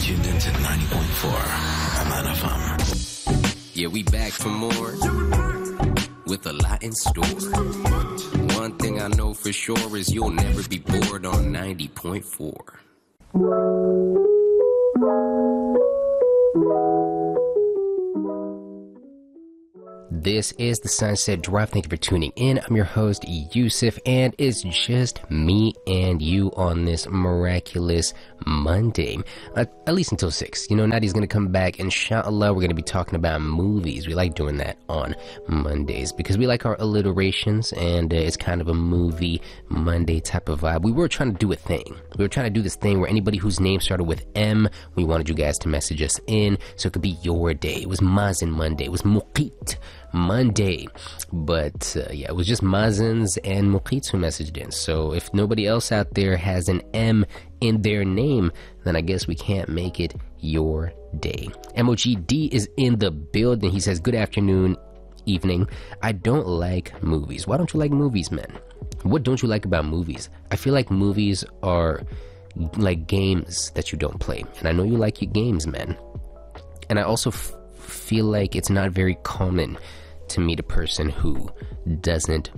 tuned into 90.4 Aman FM. Yeah, we back for more with a lot in store. One thing I know for sure is you'll never be bored on 90.4. This is the Sunset Drive. Thank you for tuning in. I'm your host, Yusuf, and it's just me and you on this miraculous Monday. At least until 6. You know, Nadia's going to come back. Inshallah, we're going to be talking about movies. We like doing that on Mondays because we like our alliterations, and it's kind of a movie Monday type of vibe. We were trying to do a thing. We were trying to do this thing where anybody whose name started with M, we wanted you guys to message us in so it could be your day. It was Mazen Monday. It was Muqit Monday, but yeah, it was just Mazins and Muqits who messaged in. So if nobody else out there has an M in their name, then I guess we can't make it your day. MOGD is in the building. He says, good afternoon, evening. I don't like movies. Why don't you like movies, man? What don't you like about movies? I feel like movies are like games that you don't play, and I know you like your games, man. And I also feel like it's not very common to meet a person who doesn't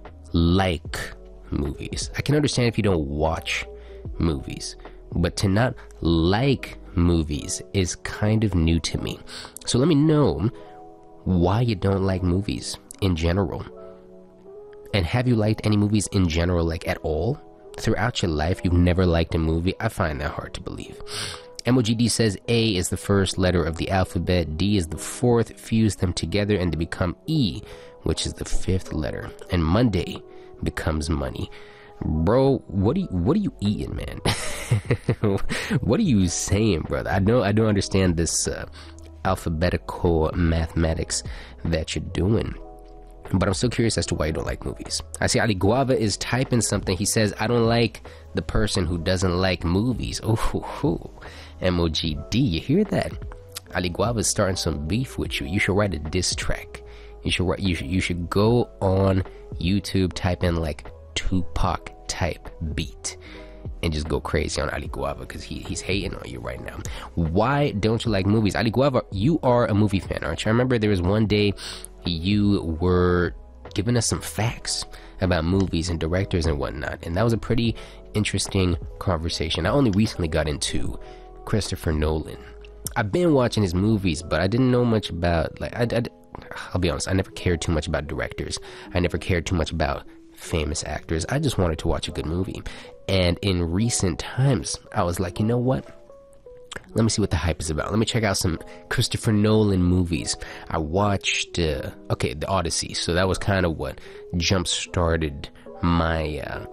like movies. I can understand if you don't watch movies, but to not like movies is kind of new to me. So let me know why you don't like movies in general. And have you liked any movies in general, like at all? Throughout your life, you've never liked a movie? I find that hard to believe. MOGD says A is the first letter of the alphabet, D is the fourth, fuse them together and they become E, which is the fifth letter, and Monday becomes money. Bro, what are you eating, man? What are you saying, brother? I don't understand this alphabetical mathematics that you're doing. But I'm still curious as to why you don't like movies. I see Ali Guava is typing something. He says, I don't like the person who doesn't like movies. Oh, MOGD, you hear that? Ali Guava is starting some beef with you. You should write a diss track. You should go on YouTube, type in like Tupac type beat, and just go crazy on Ali Guava because he's hating on you right now. Why don't you like movies? Ali Guava, you are a movie fan, aren't you? I remember there was one day you were giving us some facts about movies and directors and whatnot, and that was a pretty interesting conversation. I only recently got into Christopher Nolan. I've been watching his movies, but I didn't know much about, like, I'll be honest, I never cared too much about directors. I never cared too much about famous actors. I just wanted to watch a good movie. And in recent times, I was like, you know what? Let me see what the hype is about. Let me check out some Christopher Nolan movies. I watched, The Odyssey. So that was kind of what jump-started my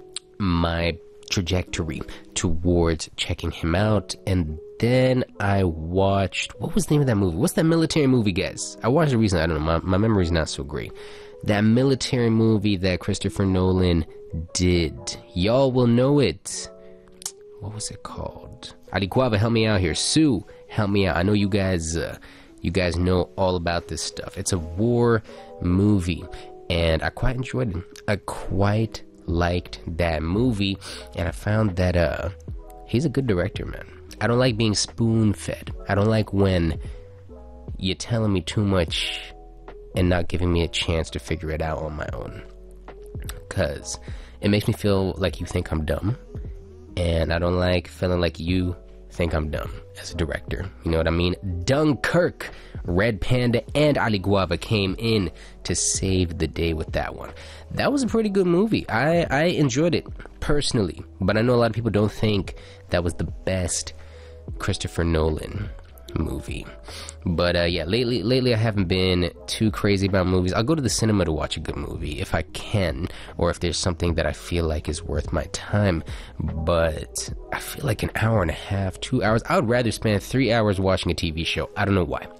trajectory towards checking him out. And then I watched, what was the name of that movie? What's that military movie, guys? I watched it recently. I don't know. My memory's not so great. That military movie that Christopher Nolan did. Y'all will know it. What was it called? Ali Guava, help me out here. Sue, help me out. I know you guys know all about this stuff. It's a war movie, and I quite enjoyed it. I quite liked that movie, and I found that he's a good director, man. I don't like being spoon-fed. I don't like when you're telling me too much and not giving me a chance to figure it out on my own, because it makes me feel like you think I'm dumb. And I don't like feeling like you think I'm dumb as a director. You know what I mean? Dunkirk, Red Panda, and Ali Guava came in to save the day with that one. That was a pretty good movie. I enjoyed it personally, but I know a lot of people don't think that was the best Christopher Nolan movie. But yeah, lately I haven't been too crazy about movies. I'll go to the cinema to watch a good movie if I can, or if there's something that I feel like is worth my time. But I feel like an hour and a half, 2 hours, I would rather spend 3 hours watching a TV show. I don't know why.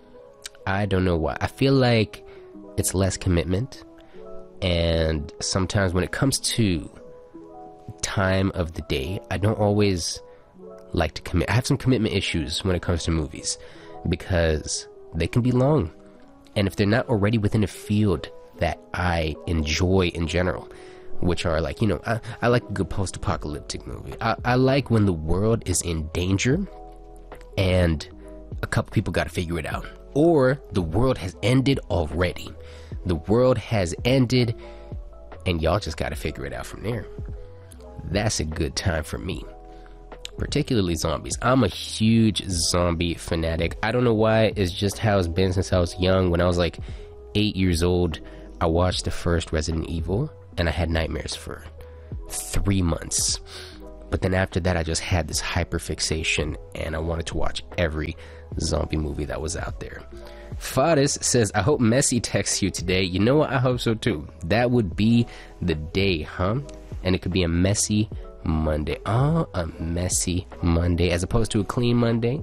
I feel like it's less commitment, and sometimes when it comes to time of the day, I don't always like to commit. I have some commitment issues when it comes to movies because they can be long, and if they're not already within a field that I enjoy in general, which are like, you know, I like a good post-apocalyptic movie. I like when the world is in danger and a couple people got to figure it out. Or the world has ended already. The world has ended, and y'all just got to figure it out from there. That's a good time for me. Particularly zombies. I'm a huge zombie fanatic. I don't know why. It's just how it's been since I was young. When I was like 8 years old, I watched the first Resident Evil, and I had nightmares for 3 months. But then after that, I just had this hyperfixation, and I wanted to watch every zombie movie that was out there. Fadis says, I hope Messi texts you today. You know what? I hope so too. That would be the day, huh? And it could be a messy Monday. Oh, a messy Monday as opposed to a clean Monday.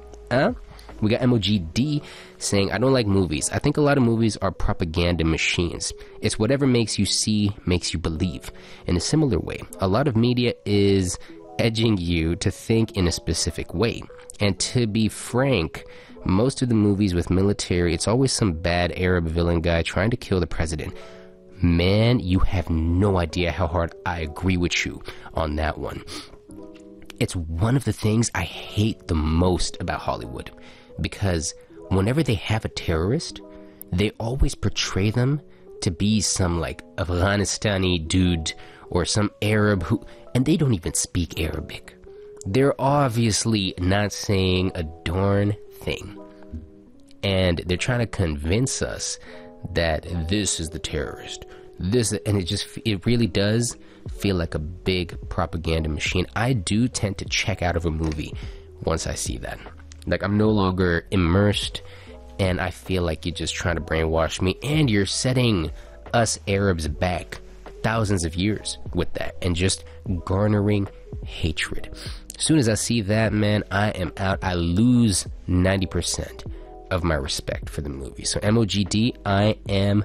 We got MOGD saying, I don't like movies. I think a lot of movies are propaganda machines. It's whatever makes you see, makes you believe. In a similar way, a lot of media is edging you to think in a specific way. And to be frank, most of the movies with military, it's always some bad Arab villain guy trying to kill the president. Man, you have no idea how hard I agree with you on that one. It's one of the things I hate the most about Hollywood, because whenever they have a terrorist, they always portray them to be some like Afghanistani dude or some Arab who, and they don't even speak Arabic. They're obviously not saying a darn thing. And they're trying to convince us that this is the terrorist. And it really does feel like a big propaganda machine. I do tend to check out of a movie once I see that. Like, I'm no longer immersed, and I feel like you're just trying to brainwash me, and you're setting us Arabs back thousands of years with that, and just garnering hatred. As soon as I see that, man, I am out. I lose 90% of my respect for the movie. So MOGD, I am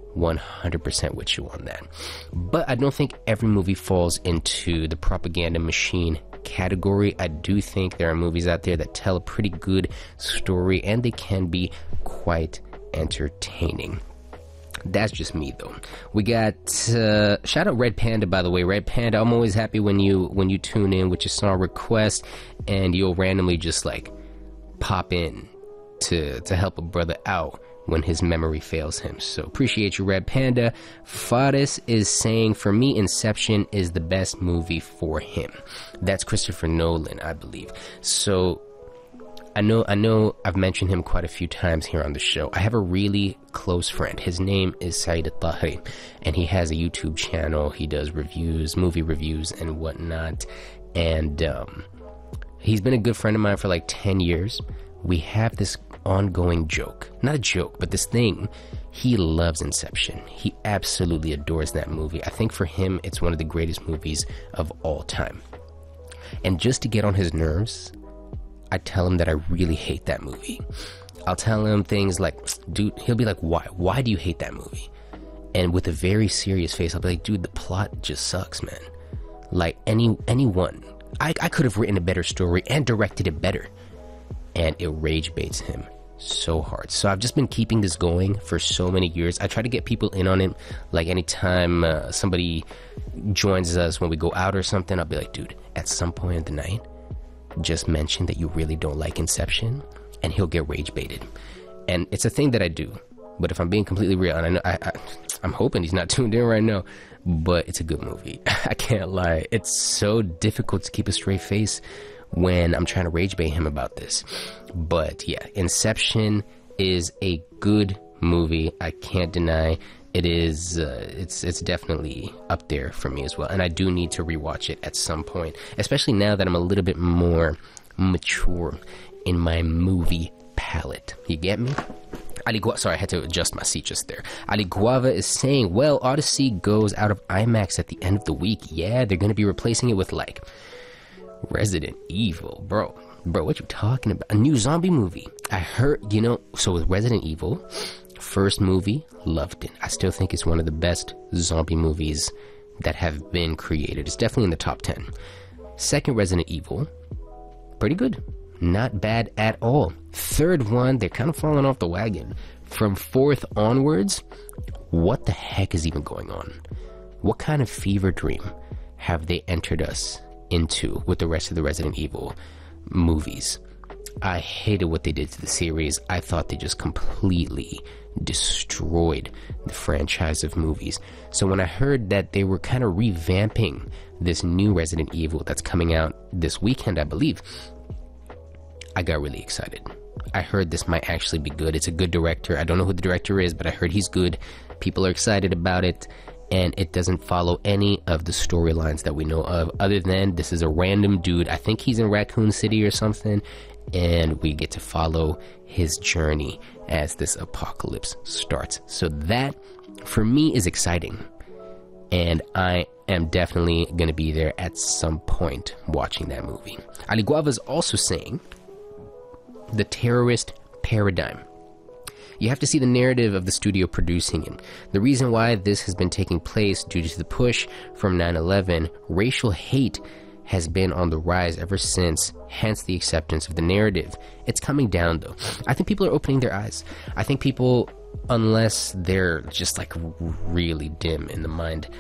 100% with you on that. But I don't think every movie falls into the propaganda machine category. I do think there are movies out there that tell a pretty good story, and they can be quite entertaining. That's just me though. We got shout out Red Panda, by the way. Red Panda, I'm always happy when you tune in with your song request and you'll randomly just like pop in to help a brother out when his memory fails him. So appreciate you, Red Panda. Fadis is saying, for me, Inception is the best movie for him. That's Christopher Nolan, I believe. So I know I've mentioned him quite a few times here on the show. I have a really close friend. His name is Saeed Al-Tahri, and he has a YouTube channel. He does reviews, movie reviews and whatnot. And he's been a good friend of mine for like 10 years. We have this ongoing joke. Not a joke, but this thing. He loves Inception. He absolutely adores that movie. I think for him, it's one of the greatest movies of all time. And just to get on his nerves, I tell him that I really hate that movie. I'll tell him things like, dude, he'll be like, why? Why do you hate that movie? And with a very serious face, I'll be like, dude, the plot just sucks, man. Like anyone, I could have written a better story and directed it better. And it rage baits him so hard. So I've just been keeping this going for so many years. I try to get people in on it. Like anytime somebody joins us when we go out or something, I'll be like, dude, at some point in the night, just mention that you really don't like Inception, and he'll get rage baited. And it's a thing that I do. But if I'm being completely real, and I'm hoping he's not tuned in right now, but it's a good movie. I can't lie. It's so difficult to keep a straight face when I'm trying to rage bait him about this. But yeah, Inception is a good movie. I can't deny it is. It's definitely up there for me as well, and I do need to rewatch it at some point, especially now that I'm a little bit more mature in my movie palette. You get me? Sorry, I had to adjust my seat just there. Ali Guava is saying, well, Odyssey goes out of IMAX at the end of the week. Yeah, they're going to be replacing it with like Resident Evil. Bro, what you talking about? A new zombie movie. I heard, so with Resident Evil, first movie, loved it. I still think it's one of the best zombie movies that have been created. It's definitely in the top 10. Second Resident Evil, pretty good. Not bad at all. Third one, they're kind of falling off the wagon. From fourth onwards, what the heck is even going on? What kind of fever dream have they entered us into with the rest of the Resident Evil movies? I hated what they did to the series. I thought they just completely destroyed the franchise of movies. So when I heard that they were kind of revamping this new Resident Evil that's coming out this weekend, I believe, I got really excited. I heard this might actually be good. It's a good director. I don't know who the director is, but I heard he's good. People are excited about it, and it doesn't follow any of the storylines that we know of, other than this is a random dude. I think he's in Raccoon City or something, and we get to follow his journey as this apocalypse starts. So that, for me, is exciting. And I am definitely going to be there at some point watching that movie. Ali Guava is also saying the terrorist paradigm. You have to see the narrative of the studio producing it. The reason why this has been taking place due to the push from 9/11, racial hate has been on the rise ever since, hence the acceptance of the narrative. It's coming down though. I think people are opening their eyes. I think people, unless they're just like really dim in the mind,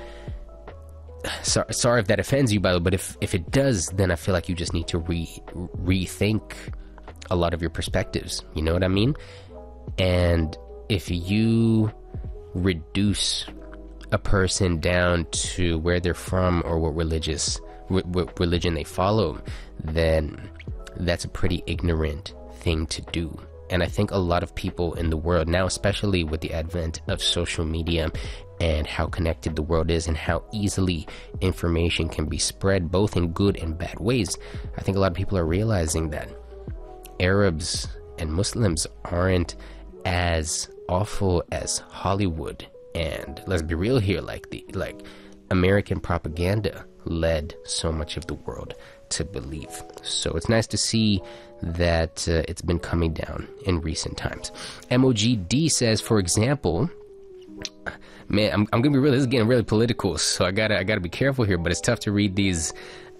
sorry if that offends you, by the way, but if it does, then I feel like you just need to rethink a lot of your perspectives. You know what I mean? And if you reduce a person down to where they're from or what religion they follow, then that's a pretty ignorant thing to do. And I think a lot of people in the world now, especially with the advent of social media and how connected the world is and how easily information can be spread both in good and bad ways, I think a lot of people are realizing that Arabs and Muslims aren't as awful as Hollywood, and let's be real here, like American propaganda led so much of the world to believe. So it's nice to see that it's been coming down in recent times. MOGD says, for example, man, I'm gonna be real, this is getting really political, so I gotta be careful here, but it's tough to read these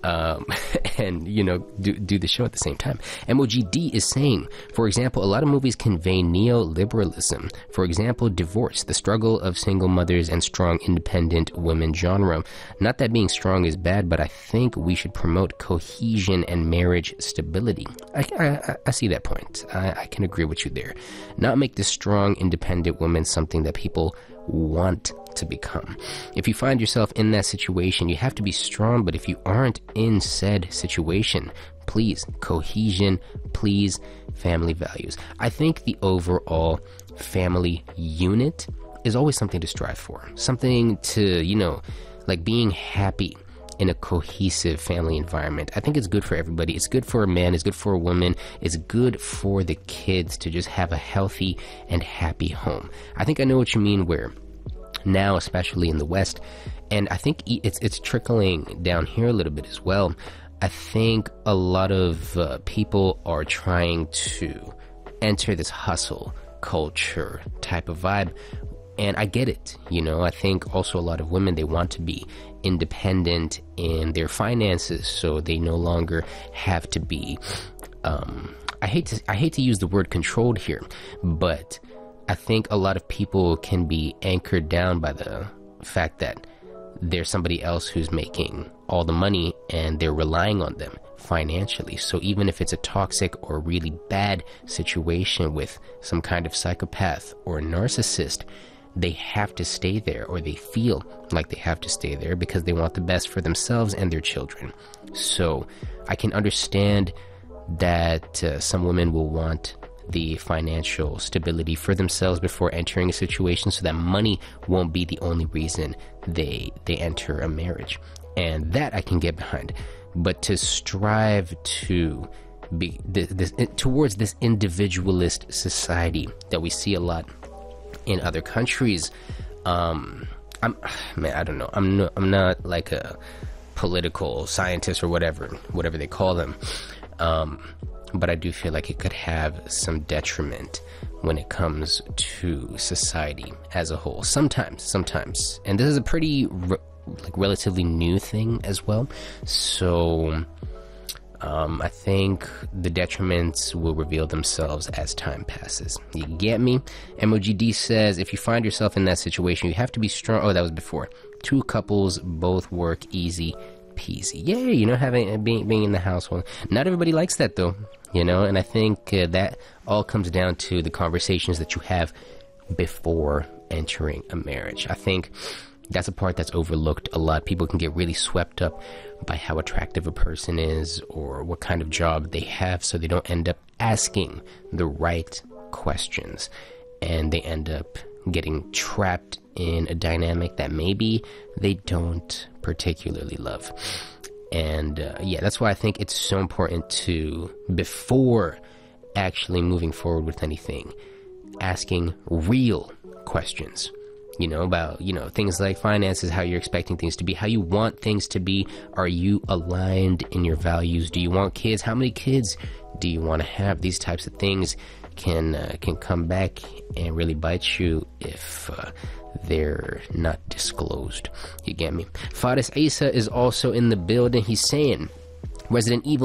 and do the show at the same time. MOGD is saying, for example, a lot of movies convey neoliberalism. For example, Divorce, the struggle of single mothers and strong independent women genre. Not that being strong is bad, but I think we should promote cohesion and marriage stability. I see that point. I can agree with you there. Not make the strong independent woman something that people want to become. If you find yourself in that situation, you have to be strong, but if you aren't in said situation, please, cohesion, please, family values. I think the overall family unit is always something to strive for. Something to, like being happy in a cohesive family environment. I think it's good for everybody. It's good for a man, it's good for a woman, it's good for the kids to just have a healthy and happy home. I think I know what you mean, where now, especially in the West, and I think it's trickling down here a little bit as well, I think a lot of people are trying to enter this hustle culture type of vibe, and I get it. I think also a lot of women, they want to be independent in their finances, so they no longer have to be I hate to use the word controlled here, but I think a lot of people can be anchored down by the fact that there's somebody else who's making all the money and they're relying on them financially. So even if it's a toxic or really bad situation with some kind of psychopath or narcissist, they have to stay there, or they feel like they have to stay there because they want the best for themselves and their children. So I can understand that some women will want the financial stability for themselves before entering a situation, so that money won't be the only reason they enter a marriage, and that I can get behind. But to strive to be towards this individualist society that we see a lot in other countries, I don't know, I'm not like a political scientist or whatever they call them, but I do feel like it could have some detriment when it comes to society as a whole. Sometimes, and this is a pretty relatively new thing as well. So I think the detriments will reveal themselves as time passes. You get me? MOGD says, if you find yourself in that situation, you have to be strong. Oh, that was before. Two couples both work easy peasy. Yeah, you know, being in the household. Not everybody likes that though, you know, and I think that all comes down to the conversations that you have before entering a marriage. I think that's a part that's overlooked a lot. People can get really swept up by how attractive a person is or what kind of job they have, so they don't end up asking the right questions, and they end up getting trapped in a dynamic that maybe they don't particularly love. And yeah, that's why I think it's so important to, before actually moving forward with anything, asking real questions, you know, about, you know, things like finances, how you're expecting things to be, how you want things to be. Are you aligned in your values? Do you want kids? How many kids do you want to have? These types of things can come back and really bite you if they're not disclosed. You get me? Faris Isa is also in the building. He's saying Resident Evil